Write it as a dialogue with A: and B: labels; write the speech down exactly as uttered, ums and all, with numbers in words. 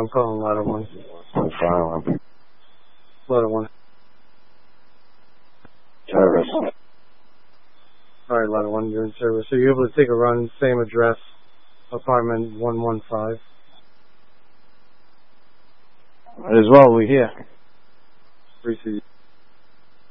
A: I'm calling ladder one.
B: Fire
A: Ladder one.
B: Service.
A: Alright, ladder one, you're in service. Are you able to take a run, same address, apartment one one five?
B: As well, we're here.
A: Receive.